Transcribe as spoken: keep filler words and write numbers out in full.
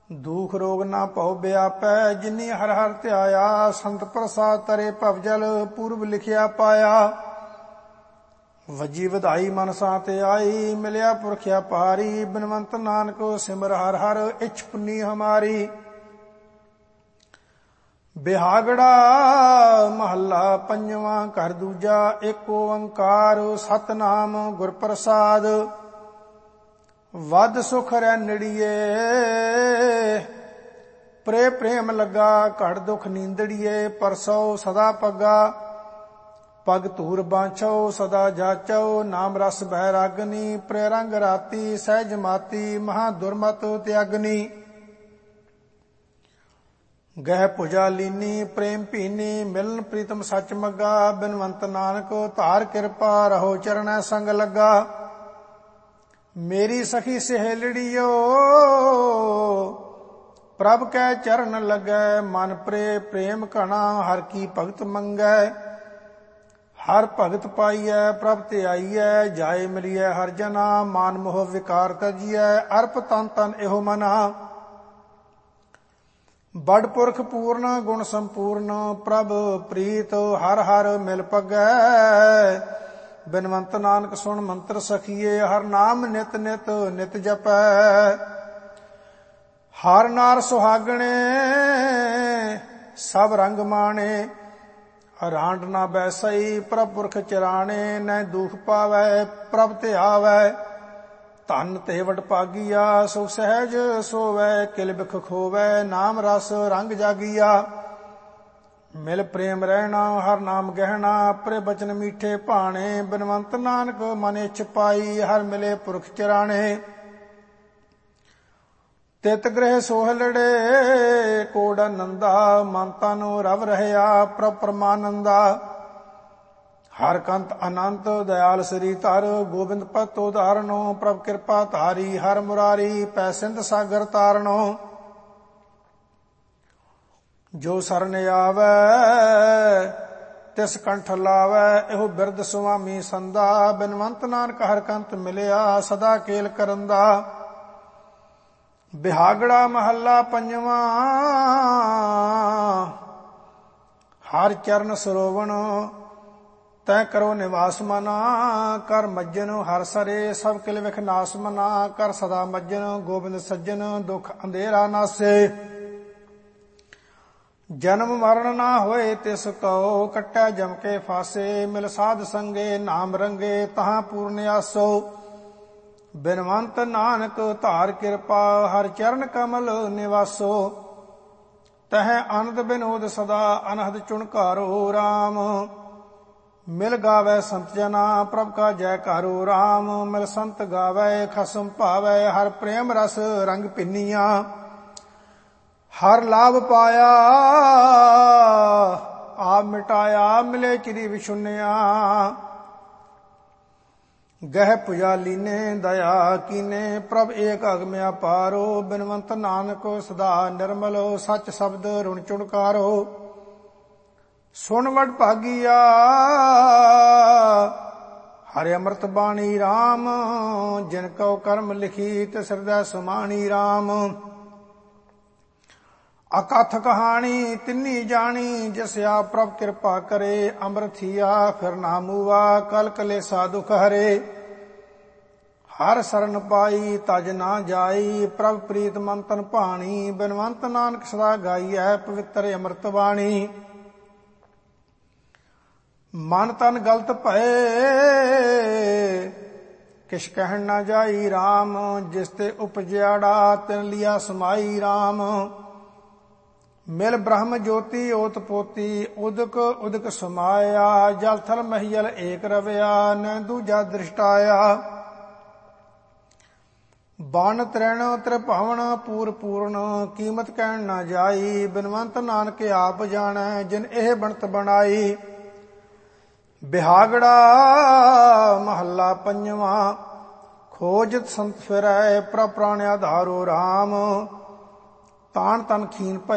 ਦੁਖ ਰੋਗ ਨਾ ਭਉ ਵਿਆਪੈ, ਜਿਨੀ ਹਰ ਹਰ ਧਿਆਇਆ। ਸੰਤ ਪ੍ਰਸਾਦ ਤਰੇ ਭਵਜਲ, ਪੂਰਬ ਲਿਖਿਆ ਪਾਇਆ। ਵੱਜੀ ਵਧਾਈ ਮਨਸਾ ਤੇ ਆਈ, ਮਿਲਿਆ ਪੁਰਖਿਆ ਪਾਰੀ। ਬਿਨਵੰਤ ਨਾਨਕ ਸਿਮਰ ਹਰ ਹਰ, ਇੱਛ ਪੁੰਨੀ ਹਮਾਰੀ। ਬਿਹਾਗੜਾ ਮਹੱਲਾ ਪੰਜਵਾਂ, ਘਰ ਦੂਜਾ। ਏਕ ਓੰਕਾਰ ਸਤਿਨਾਮ ਗੁਰ ਪ੍ਰਸਾਦ। ਵੱਧ ਸੁਖ ਰਹਿ ਨੜੀਏ, ਪ੍ਰੇ ਪ੍ਰੇਮ ਲੱਗਾ। ਘੜ ਦੁਖ ਨੀਂਦੜੀਏ, ਪਰਸੋ ਸਦਾ ਪੱਗਾ। ਪਗ ਧੂਰ ਬਾਂਛੋ ਸਦਾ ਜਾਚੋ, ਨਾਮ ਰਸ ਬਹਿ ਰਾਗਨੀ। ਪ੍ਰੇ ਰੰਗ ਰਾਤੀ ਸਹਿਜ ਮਾਤੀ, ਮਹਾ ਦੁਰਮਤ ਤਿਆਗਨੀ। ਗਹਿ ਭੁਜਾ ਲੀਨੀ ਪ੍ਰੇਮ ਭੀਨੀ, ਮਿਲਨ ਪ੍ਰੀਤਮ ਸੱਚ ਮੱਗਾ। ਬਿਨਵੰਤ ਨਾਨਕ ਧਾਰ ਕਿਰਪਾ, ਰਹੋ ਚਰਣੈ ਸੰਗ ਲੱਗਾ। ਮੇਰੀ ਸਖੀ ਸਹੇਲੜੀਓ, ਪ੍ਰਭ ਕੈ ਚਰਨ ਲੱਗੈ। ਮਨ ਪ੍ਰੇ ਪ੍ਰੇਮ ਘਣਾ, ਹਰ ਕੀ ਭਗਤ ਮੰਗੈ। ਹਰ ਭਗਤ ਪਾਈਐ, ਪ੍ਰਭ ਤੇ ਆਈਐ। ਜਾਏ ਮਿਲੀਐ ਹਰ ਜਨਾ, ਮਾਨ ਮੋਹ ਵਿਕਾਰ ਤਜੀਐ। ਅਰਪ ਤਨ ਤਨ ਇਹੋ ਮਨਾ। ਬੜ ਪੁਰਖ ਪੂਰਨ ਗੁਣ ਸੰਪੂਰਨ, ਪ੍ਰਭ ਪ੍ਰੀਤ ਹਰ ਹਰ ਮਿਲ ਪਗੈ। ਬਿਨਵੰਤ ਨਾਨਕ ਸੁਣ ਮੰਤਰ ਸਖੀਏ, ਹਰ ਨਾਮ ਨਿਤ ਨਿਤ ਨਿਤ ਜਪੈ। ਹਰ ਨਾਰ ਸੁਹਾਗਣੇ, ਸਭ ਰੰਗ ਮਾਣੇ। ਰਾਂਡ ਨਾ ਬੈਸਈ, ਪ੍ਰਭ ਪੁਰਖ ਚਰਾਣੇ। ਨੈ ਦੁਖ ਪਾਵੈ, ਪ੍ਰਭ ਤੇ ਆਵੈ। ਧਨ ਤੇ ਵਡ ਭਾਗੀਆ, ਸੁਖ ਸਹਿਜ ਸੋਵੈ। ਕਿਲ ਬਿਖ ਖੋਵੈ, ਨਾਮ ਰਸ ਰੰਗ ਜਾਗੀਆ। ਮਿਲ ਪ੍ਰੇਮ ਰਹਿਣਾ, ਹਰ ਨਾਮ ਗਹਿਣਾ। ਪ੍ਰੇ ਬਚਨ ਮੀਠੇ ਭਾਣੇ, ਬਿਨਵੰਤ ਨਾਨਕ ਮਨ ਇੱਛ ਪਾਈ। ਹਰ ਮਿਲੇ ਪੁਰਖ ਚਰਾਣੇ। ਤਿਤ ਗ੍ਰਹਿ ਸੋਹਲੜੇ, ਕੋੜ ਆਨੰਦਾ। ਮਨ ਤਨ ਰਵ ਰਹਿਆ, ਪ੍ਰਭ ਪਰਮਾਨੰਦਾ। ਹਰ ਕੰਤ ਅਨੰਤ ਦਇਆਲ ਸ੍ਰੀ ਧਰ। ਗੋਬਿੰਦ ਪਤ ਉਦਾਹਰਣੋ, ਪ੍ਰਭ ਕਿਰਪਾ ਧਾਰੀ। ਹਰ ਮੁਰਾਰੀ ਪੈ ਸਿੰਧ ਸਾਗਰ ਤਾਰਣੋ। ਜੋ ਸਰਨ ਆਵੈ, ਤਿਸ ਕੰਠ ਲਾਵੈ। ਇਹੋ ਬਿਰਦ ਸੁਆਮੀ ਸੰਦਾ। ਬਿਨਵੰਤ ਨਾਨਕ ਹਰ ਕੰਤ ਮਿਲਿਆ, ਸਦਾ ਕੇਲ ਕਰੰਦਾ। ਬਿਹਾਗੜਾ ਮਹੱਲਾ ਪੰਜਵਾਂ, ਹਰ ਚਰਨ ਸਰੋਵਣ। ਤੈ ਕਰੋ ਨਿਵਾਸ ਮਨਾ, ਕਰ ਮੱਜਨ ਹਰ ਸਰੇ। ਸਭ ਕਿਲ ਵਿਖ ਨਾਸ ਮਨਾ, ਕਰ ਸਦਾ ਮੱਜਨ। ਗੋਬਿੰਦ ਸੱਜਣ, ਦੁਖ ਅੰਧੇਰਾ ਨਾਸੇ। ਜਨਮ ਮਰਨ ਨਾ ਹੋਏ ਤਿਸ ਕਉ, ਕੱਟੈ ਜਮ ਕੇ ਫਾਸੇ। ਮਿਲ ਸਾਧ ਸੰਗੇ, ਨਾਮ ਰੰਗੇ, ਤਹਾਂ ਪੂਰਨ ਆਸੋ। ਬਿਨਵੰਤ ਨਾਨਕ ਧਾਰ ਕਿਰਪਾ, ਹਰ ਚਰਨ ਕਮਲ ਨਿਵਾਸੋ। ਤਹ ਆਨੰਦ ਬਿਨੋਦ ਸਦਾ, ਅਨਹਦ ਚੁਣਕਾਰੋ ਰਾਮ। ਮਿਲ ਗਾਵੈ ਸੰਤ ਜਨਾ, ਪ੍ਰਭ ਕਾ ਜੈਕਾਰੋ ਰਾਮ। ਮਿਲ ਸੰਤ ਗਾਵੈ, ਖਸਮ ਭਾਵੈ। ਹਰ ਪ੍ਰੇਮ ਰਸ ਰੰਗ ਭਿੰਨੀਆਂ। ਹਰ ਲਾਭ ਪਾਇਆ, ਆਪ ਮਿਟਾਇਆ। ਮਿਲੇ ਚਿਰੀ ਵਿਸ਼ੁੰਨਿਆ। ਗਹਿ ਭੁਜਾ ਲੀਨੇ, ਦਇਆ ਕੀਨੇ। ਪ੍ਰਭ ਏਕ ਅਗਮ ਅਪਾਰੋ। ਬਿਨਵੰਤ ਨਾਨਕ ਸਦਾ ਨਿਰਮਲ, ਸੱਚ ਸ਼ਬਦ ਰੁਣ ਚੁਣਕਾਰੋ। ਸੁਣ ਵਡ ਭਾਗੀਆ, ਹਰਿ ਅੰਮ੍ਰਿਤ ਬਾਣੀ ਰਾਮ। ਜਿਨ ਕਉ ਕਰਮ ਲਿਖੀ, ਤਿਸ ਹਿਰਦੈ ਸਮਾਣੀ ਰਾਮ। ਅਕਥ ਕਹਾਣੀ ਤਿੰਨੀ ਜਾਣੀ, ਜਿਸ ਆਪ ਪ੍ਰਭ ਕਿਰਪਾ ਕਰੇ। ਅੰਮ੍ਰਿਤ ਥੀਆ ਫਿਰ ਨਾ ਮੂਆ, ਕਲ ਕਲੇਸਾ ਦੁਖ ਹਰੇ। ਹਰ ਸਰਨ ਪਾਈ, ਤਜ ਨਾ ਜਾਈ। ਪ੍ਰਭ ਪ੍ਰੀਤ ਮਨ ਤਨ ਭਾਣੀ। ਬਿਨਵੰਤ ਨਾਨਕ ਸਦਾ ਗਾਈਐ, ਪਵਿੱਤਰ ਅੰਮ੍ਰਿਤ ਬਾਣੀ। ਮਨ ਤਨ ਗਲਤ ਭਏ, ਕਿਛ ਕਹਿਣ ਨਾ ਜਾਈ ਰਾਮ। ਜਿਸ ਤੇ ਉਪਜਿਆੜਾ, ਤਿਨ ਲਿਆ ਸਮਾਈ ਰਾਮ। ਮਿਲ ਬ੍ਰਹਮ ਜੋਤੀ ਓਤ ਪੋਤੀ, ਉਦਕ ਉਦਕ ਸਮਾਇਆ। ਜਲ ਥਲ ਮਹੀਲ ਏਕ ਰਵਿਆ, ਨੈ ਦੂਜਾ ਦ੍ਰਿਸ਼ਟਾਇਆ। ਬਨ ਤ੍ਰਿਣ ਤ੍ਰਿਭਵਨ ਪੂਰ ਪੂਰਨ, ਕੀਮਤ ਕਹਿਣ ਨਾ ਜਾਈ। ਬਿਨਵੰਤ ਨਾਨਕ ਆਪ ਜਾਣੈ, ਜਿਨ ਇਹ ਬਣਤ ਬਣਾਈ। ਬਿਹਾਗੜਾ ਮਹੱਲਾ ਪੰਜਵਾਂ, ਖੋਜਤ ਸੰਤ ਫਿਰੈ। ਪ੍ਰਭ ਪ੍ਰਾਣ ਆਧਾਰੋ ਰਾਮ। ਤਾਣ ਤਨ ਖੀਨ ਭਏ,